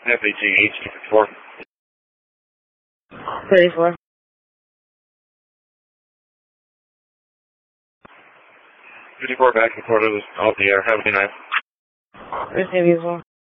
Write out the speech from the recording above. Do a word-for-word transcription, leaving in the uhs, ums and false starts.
F A G H fifty-four. thirty-four. fifty-four back and forth off the air. Have a good night. Receive you,